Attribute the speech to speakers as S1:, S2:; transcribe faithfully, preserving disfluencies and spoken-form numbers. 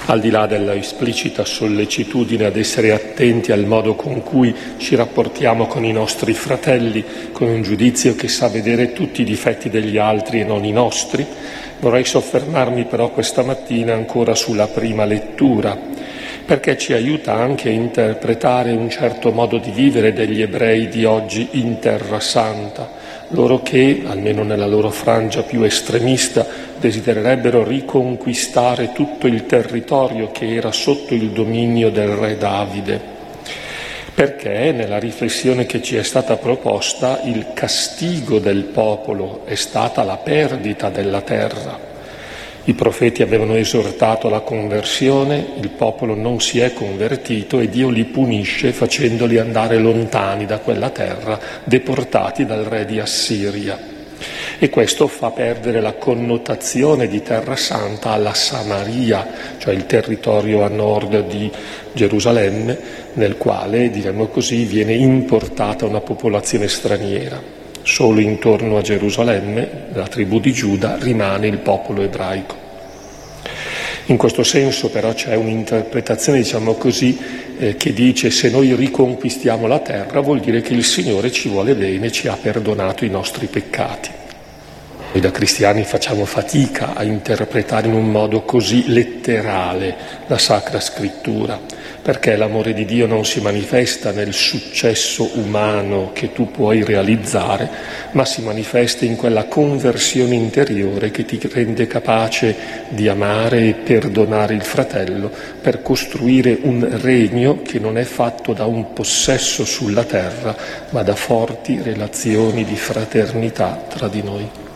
S1: Al di là della esplicita sollecitudine ad essere attenti al modo con cui ci rapportiamo con i nostri fratelli, con un giudizio che sa vedere tutti i difetti degli altri e non i nostri, vorrei soffermarmi però questa mattina ancora sulla prima lettura, perché ci aiuta anche a interpretare un certo modo di vivere degli ebrei di oggi in Terra Santa, loro che, almeno nella loro frangia più estremista, desidererebbero riconquistare tutto il territorio che era sotto il dominio del re Davide, perché nella riflessione che ci è stata proposta il castigo del popolo è stata la perdita della terra. I profeti avevano esortato alla conversione, il popolo non si è convertito e Dio li punisce facendoli andare lontani da quella terra, deportati dal re di Assiria. E questo fa perdere la connotazione di Terra Santa alla Samaria, cioè il territorio a nord di Gerusalemme, nel quale, diremmo così, viene importata una popolazione straniera. Solo intorno a Gerusalemme, la tribù di Giuda, rimane il popolo ebraico. In questo senso però c'è un'interpretazione, diciamo così, eh, che dice se noi riconquistiamo la terra vuol dire che il Signore ci vuole bene, ci ha perdonato i nostri peccati. Noi da cristiani facciamo fatica a interpretare in un modo così letterale la Sacra Scrittura, perché l'amore di Dio non si manifesta nel successo umano che tu puoi realizzare, ma si manifesta in quella conversione interiore che ti rende capace di amare e perdonare il fratello per costruire un regno che non è fatto da un possesso sulla terra, ma da forti relazioni di fraternità tra di noi.